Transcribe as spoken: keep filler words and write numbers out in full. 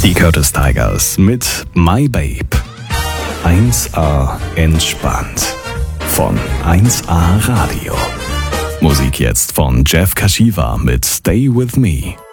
Die Curtis Tigers mit My Babe. eins A entspannt. Von eins A Radio. Musik jetzt von Jeff Kashiwa mit Stay With Me.